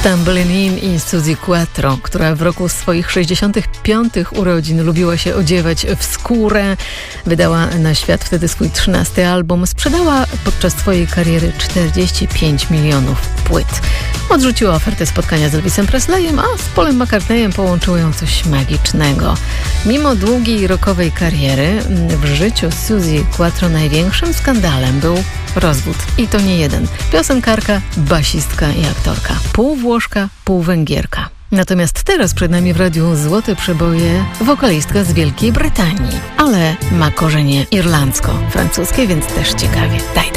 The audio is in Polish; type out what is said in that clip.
Stumbling In i Suzy Quatro, która w roku swoich 65 urodzin lubiła się odziewać w skórę. Wydała na świat wtedy swój 13. album. Sprzedała podczas swojej kariery 45 milionów płyt. Odrzuciła ofertę spotkania z Elvisem Presleyem, a z Paulem McCartneyem połączyło ją coś magicznego. Mimo długiej rockowej kariery, w życiu Suzy Quatro największym skandalem był rozwód. I to nie jeden. Piosenkarka, basistka i aktorka. Pół Włoszka, pół Węgierka. Natomiast teraz przed nami w radiu Złote Przeboje wokalistka z Wielkiej Brytanii. Ale ma korzenie irlandzko-francuskie, więc też ciekawie. Daj.